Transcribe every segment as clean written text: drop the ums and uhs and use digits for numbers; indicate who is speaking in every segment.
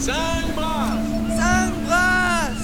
Speaker 1: 5 brasses!
Speaker 2: 5 brasses!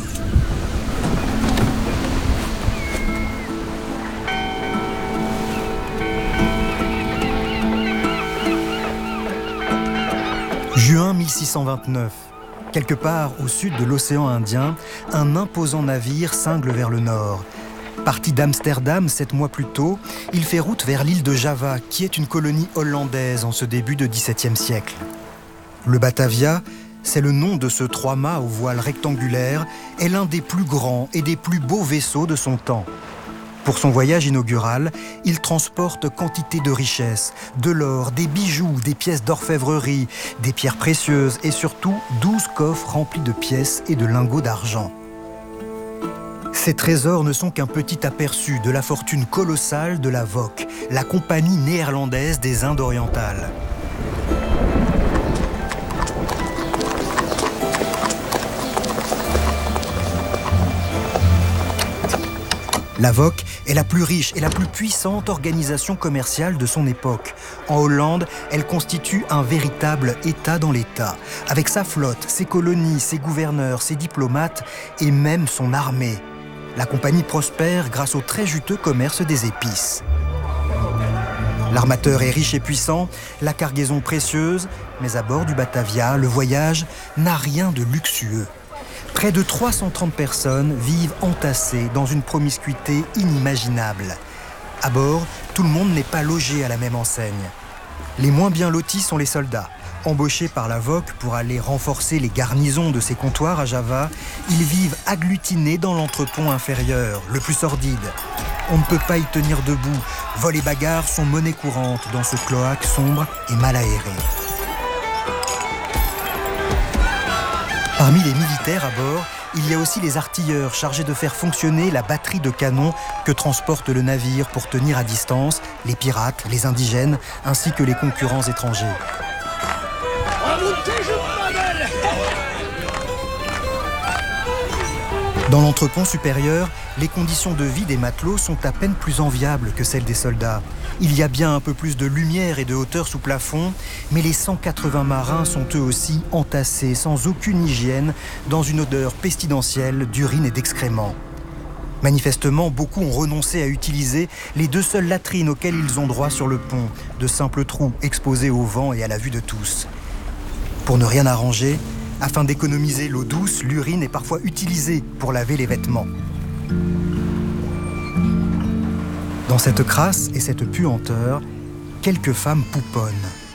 Speaker 3: Juin 1629. Quelque part au sud de l'océan Indien, un imposant navire cingle vers le nord. Parti d'Amsterdam 7 mois plus tôt, il fait route vers l'île de Java, qui est une colonie hollandaise en ce début de XVIIe siècle. Le Batavia, c'est le nom de ce 3-mâts aux voiles rectangulaires, est l'un des plus grands et des plus beaux vaisseaux de son temps. Pour son voyage inaugural, il transporte quantité de richesses, de l'or, des bijoux, des pièces d'orfèvrerie, des pierres précieuses et surtout 12 coffres remplis de pièces et de lingots d'argent. Ces trésors ne sont qu'un petit aperçu de la fortune colossale de la VOC, la compagnie néerlandaise des Indes orientales. La VOC est la plus riche et la plus puissante organisation commerciale de son époque. En Hollande, elle constitue un véritable État dans l'État, avec sa flotte, ses colonies, ses gouverneurs, ses diplomates et même son armée. La compagnie prospère grâce au très juteux commerce des épices. L'armateur est riche et puissant, la cargaison précieuse, mais à bord du Batavia, le voyage n'a rien de luxueux. Près de 330 personnes vivent entassées dans une promiscuité inimaginable. À bord, tout le monde n'est pas logé à la même enseigne. Les moins bien lotis sont les soldats. Embauchés par la VOC pour aller renforcer les garnisons de ses comptoirs à Java, ils vivent agglutinés dans l'entrepont inférieur, le plus sordide. On ne peut pas y tenir debout. Vols et bagarres sont monnaie courante dans ce cloaque sombre et mal aéré. Parmi les militaires à bord, il y a aussi les artilleurs chargés de faire fonctionner la batterie de canons que transporte le navire pour tenir à distance les pirates, les indigènes, ainsi que les concurrents étrangers. Dans l'entrepont supérieur, les conditions de vie des matelots sont à peine plus enviables que celles des soldats. Il y a bien un peu plus de lumière et de hauteur sous plafond, mais les 180 marins sont eux aussi entassés sans aucune hygiène dans une odeur pestilentielle d'urine et d'excréments. Manifestement, beaucoup ont renoncé à utiliser les 2 seules latrines auxquelles ils ont droit sur le pont, de simples trous exposés au vent et à la vue de tous. Pour ne rien arranger, afin d'économiser l'eau douce, l'urine est parfois utilisée pour laver les vêtements. Dans cette crasse et cette puanteur, quelques femmes pouponnent.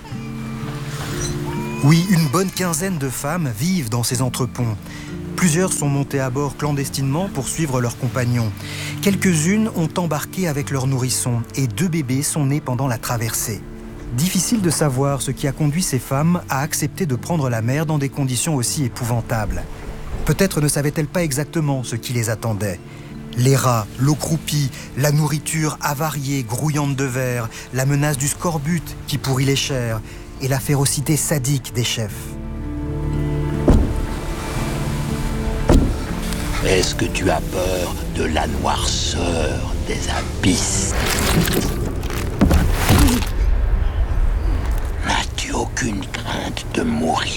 Speaker 3: Oui, une bonne quinzaine de femmes vivent dans ces entreponts. Plusieurs sont montées à bord clandestinement pour suivre leurs compagnons. Quelques-unes ont embarqué avec leurs nourrissons et 2 bébés sont nés pendant la traversée. Difficile de savoir ce qui a conduit ces femmes à accepter de prendre la mer dans des conditions aussi épouvantables. Peut-être ne savaient-elles pas exactement ce qui les attendait. Les rats, l'eau croupie, la nourriture avariée, grouillante de verre, la menace du scorbut qui pourrit les chairs et la férocité sadique des chefs.
Speaker 4: Est-ce que tu as peur de la noirceur des abysses ? N'as-tu aucune crainte de mourir ?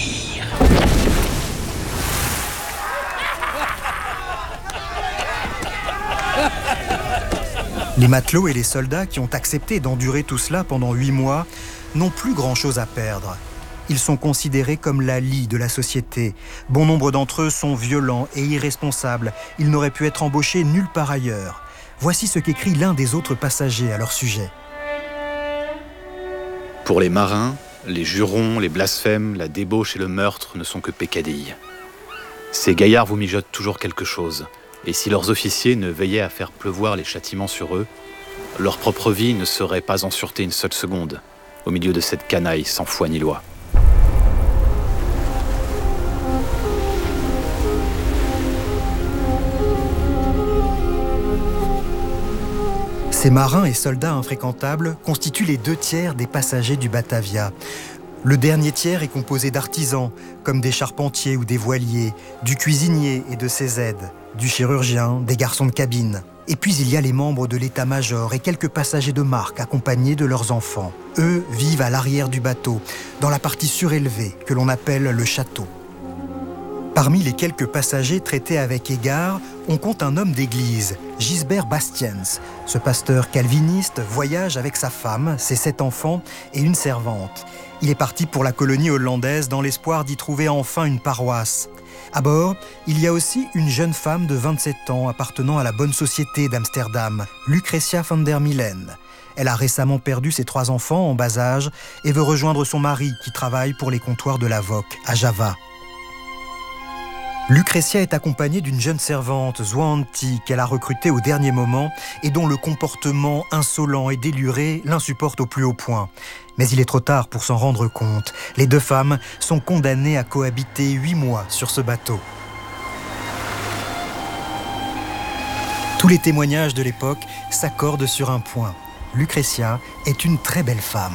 Speaker 3: Les matelots et les soldats qui ont accepté d'endurer tout cela pendant 8 mois n'ont plus grand-chose à perdre. Ils sont considérés comme la lie de la société. Bon nombre d'entre eux sont violents et irresponsables. Ils n'auraient pu être embauchés nulle part ailleurs. Voici ce qu'écrit l'un des autres passagers à leur sujet.
Speaker 5: Pour les marins, les jurons, les blasphèmes, la débauche et le meurtre ne sont que peccadilles. Ces gaillards vous mijotent toujours quelque chose. Et si leurs officiers ne veillaient à faire pleuvoir les châtiments sur eux, leur propre vie ne serait pas en sûreté une seule seconde, au milieu de cette canaille sans foi ni loi.
Speaker 3: Ces marins et soldats infréquentables constituent les 2 tiers des passagers du Batavia. Le dernier tiers est composé d'artisans, comme des charpentiers ou des voiliers, du cuisinier et de ses aides, du chirurgien, des garçons de cabine. Et puis il y a les membres de l'état-major et quelques passagers de marque accompagnés de leurs enfants. Eux vivent à l'arrière du bateau, dans la partie surélevée que l'on appelle le château. Parmi les quelques passagers traités avec égard, on compte un homme d'église, Gisbert Bastiens. Ce pasteur calviniste voyage avec sa femme, ses 7 enfants et une servante. Il est parti pour la colonie hollandaise dans l'espoir d'y trouver enfin une paroisse. À bord, il y a aussi une jeune femme de 27 ans appartenant à la bonne société d'Amsterdam, Lucretia van der Milen. Elle a récemment perdu ses 3 enfants en bas âge et veut rejoindre son mari qui travaille pour les comptoirs de la VOC à Java. Lucretia est accompagnée d'une jeune servante, Zwanti, qu'elle a recrutée au dernier moment et dont le comportement insolent et déluré l'insupporte au plus haut point. Mais il est trop tard pour s'en rendre compte. Les 2 femmes sont condamnées à cohabiter 8 mois sur ce bateau. Tous les témoignages de l'époque s'accordent sur un point. Lucretia est une très belle femme.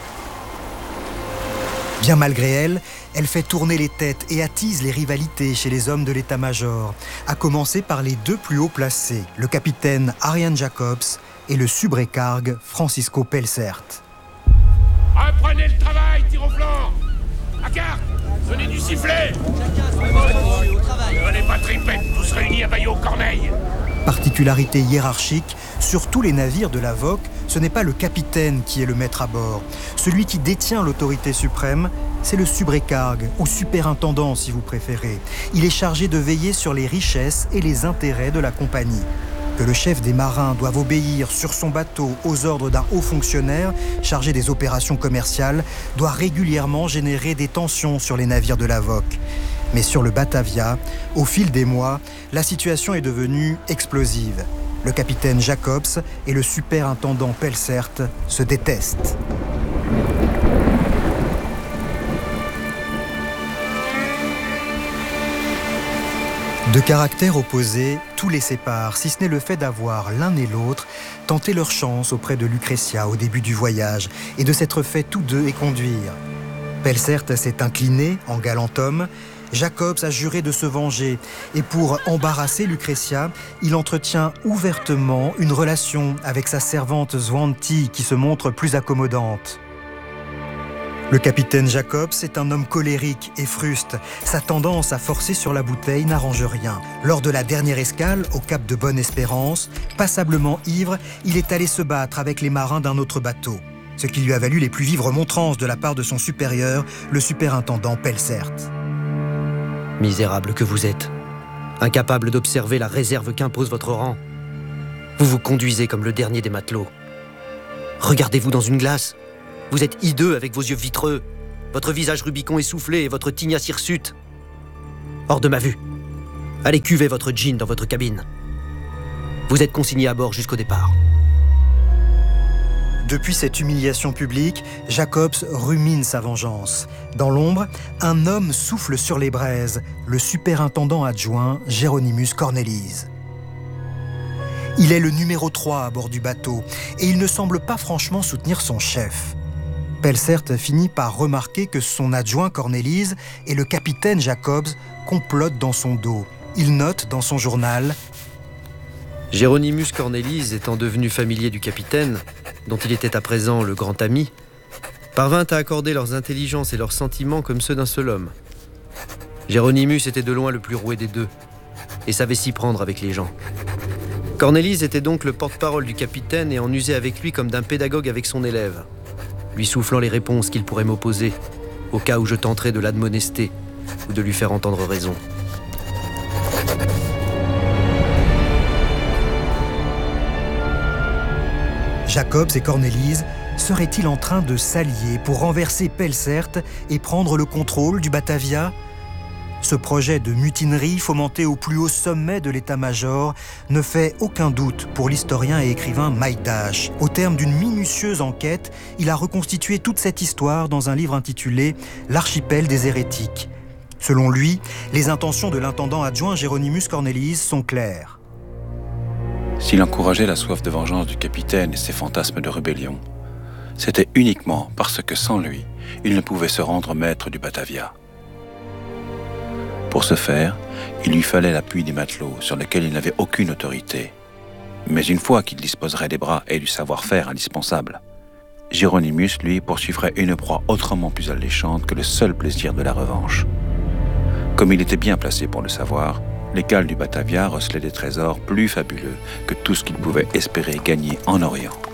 Speaker 3: Bien malgré elle, elle fait tourner les têtes et attise les rivalités chez les hommes de l'état-major, à commencer par les 2 plus hauts placés, le capitaine Arjan Jacobs et le subrécargue Francisco Pelsaert.
Speaker 1: Reprenez le travail, tir au flanc. À carte, donnez du sifflet. Donnez pas tripette, tous réunis à Baillot-Corneille.
Speaker 3: Particularité hiérarchique, sur tous les navires de la VOC, ce n'est pas le capitaine qui est le maître à bord. Celui qui détient l'autorité suprême, c'est le subrécargue, ou superintendant si vous préférez. Il est chargé de veiller sur les richesses et les intérêts de la compagnie. Que le chef des marins doive obéir sur son bateau aux ordres d'un haut fonctionnaire chargé des opérations commerciales doit régulièrement générer des tensions sur les navires de la VOC. Mais sur le Batavia, au fil des mois, la situation est devenue explosive. Le capitaine Jacobs et le superintendant Pelsaert se détestent. De caractères opposés, tout les sépare, si ce n'est le fait d'avoir l'un et l'autre tenté leur chance auprès de Lucretia au début du voyage et de s'être fait tous 2 éconduire. Pelsaert s'est incliné en galant homme. Jacobs a juré de se venger et pour embarrasser Lucretia, il entretient ouvertement une relation avec sa servante Zwanti qui se montre plus accommodante. Le capitaine Jacobs est un homme colérique et fruste. Sa tendance à forcer sur la bouteille n'arrange rien. Lors de la dernière escale, au cap de Bonne-Espérance, passablement ivre, il est allé se battre avec les marins d'un autre bateau. Ce qui lui a valu les plus vives remontrances de la part de son supérieur, le superintendant Pelsaert.
Speaker 2: Misérable que vous êtes, incapable d'observer la réserve qu'impose votre rang. Vous vous conduisez comme le dernier des matelots. Regardez-vous dans une glace. Vous êtes hideux avec vos yeux vitreux, votre visage Rubicon essoufflé et votre tignasse hirsute. Hors de ma vue. Allez cuver votre gin dans votre cabine. Vous êtes consigné à bord jusqu'au départ.
Speaker 3: Depuis cette humiliation publique, Jacobs rumine sa vengeance. Dans l'ombre, un homme souffle sur les braises, le superintendant adjoint Géronymus Cornelis. Il est le numéro 3 à bord du bateau et il ne semble pas franchement soutenir son chef. Pelsaert finit par remarquer que son adjoint Cornelis et le capitaine Jacobs complotent dans son dos. Il note dans son journal «
Speaker 2: Géronymus Cornelis, étant devenu familier du capitaine, dont il était à présent le grand ami, parvint à accorder leurs intelligences et leurs sentiments comme ceux d'un seul homme. Géronymus était de loin le plus roué des 2 et savait s'y prendre avec les gens. Cornelis était donc le porte-parole du capitaine et en usait avec lui comme d'un pédagogue avec son élève, lui soufflant les réponses qu'il pourrait m'opposer, au cas où je tenterais de l'admonester ou de lui faire entendre raison.
Speaker 3: Jacobs et Cornelis seraient-ils en train de s'allier pour renverser Pelsaert et prendre le contrôle du Batavia ? Ce projet de mutinerie fomenté au plus haut sommet de l'état-major ne fait aucun doute pour l'historien et écrivain Mike Dash. Au terme d'une minutieuse enquête, il a reconstitué toute cette histoire dans un livre intitulé « L'archipel des hérétiques ». Selon lui, les intentions de l'intendant adjoint Géronymus Cornelis sont claires.
Speaker 6: S'il encourageait la soif de vengeance du capitaine et ses fantasmes de rébellion, c'était uniquement parce que sans lui, il ne pouvait se rendre maître du Batavia. Pour ce faire, il lui fallait l'appui des matelots sur lesquels il n'avait aucune autorité. Mais une fois qu'il disposerait des bras et du savoir-faire indispensables, Géronymus, lui, poursuivrait une proie autrement plus alléchante que le seul plaisir de la revanche. Comme il était bien placé pour le savoir, les cales du Batavia recelaient des trésors plus fabuleux que tout ce qu'il pouvait espérer gagner en Orient.